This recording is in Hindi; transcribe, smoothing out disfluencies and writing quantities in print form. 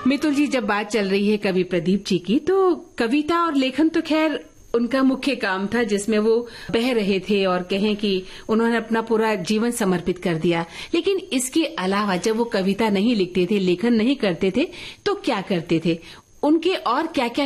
मितुल जी, जब बात चल रही है कवि प्रदीप जी की, तो कविता और लेखन तो खैर उनका मुख्य काम था, जिसमें वो बह रहे थे और कहें कि उन्होंने अपना पूरा जीवन समर्पित कर दिया। लेकिन इसके अलावा जब वो कविता नहीं लिखते थे, लेखन नहीं करते थे, तो क्या करते थे? उनके और क्या क्या